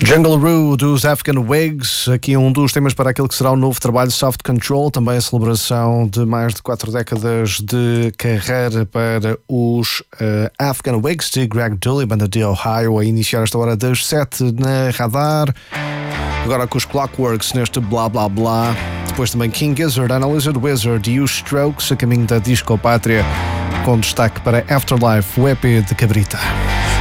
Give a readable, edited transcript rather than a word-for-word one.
Jungle Roo dos Afghan Wigs, aqui um dos temas para aquele que será o novo trabalho Soft Control, também a celebração de mais de 4 décadas de carreira para os Afghan Wigs de Greg Dulli, banda de Ohio, a iniciar esta hora das 7 na Radar. Agora com os Clockworks neste Blá Blá Blá. Depois também King Gizzard, Analyzed Wizard e os Strokes a caminho da Disco Pátria, com destaque para Afterlife, o EP de Cabrita.